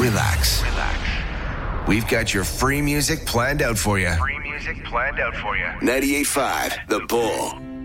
relax. We've got your free music planned out for you. 98.5, The Bull.